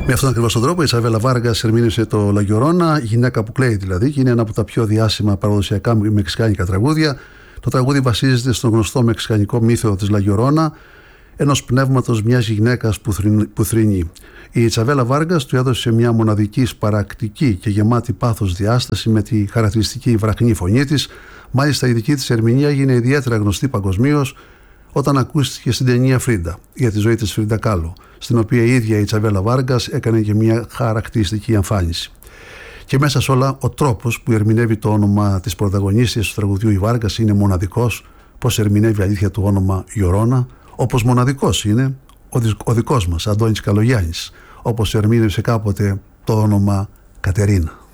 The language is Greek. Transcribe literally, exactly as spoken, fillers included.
Με αυτόν ακριβώς τον τρόπο η Ισαβέλα Βάργας ερμήνευσε το La Llorona, γυναίκα που κλαίει δηλαδή, και είναι ένα από τα πιο διάσημα παραδοσιακά μεξικάνικα τραγούδια. Το τραγούδι βασίζεται στον γνωστό μεξικανικό μύθο της La Llorona, ενός πνεύματος μιας γυναίκας που θρηνεί. Η Ισαβέλα Βάργας του έδωσε μια μοναδική, σπαρακτική και γεμάτη πάθος διάσταση με τη χαρακτηριστική βραχνή φωνή της. Μάλιστα η δική της ερμηνεία έγινε ιδιαίτερα γνωστή παγκοσμίως όταν ακούστηκε στην ταινία Φρίντα, για τη ζωή της Φρίντα Κάλο, στην οποία η ίδια η Ισαβέλα Βάργας έκανε και μια χαρακτηριστική εμφάνιση. Και μέσα σε όλα, ο τρόπος που ερμηνεύει το όνομα της πρωταγωνίστριας του τραγουδιού η Βάργας είναι μοναδικός, πως ερμηνεύει αλήθεια το όνομα Llorona, όπως μοναδικός είναι ο δικός μας Αντώνης Καλογιάννης, όπως ερμήνευσε κάποτε το όνομα Κατερίνα.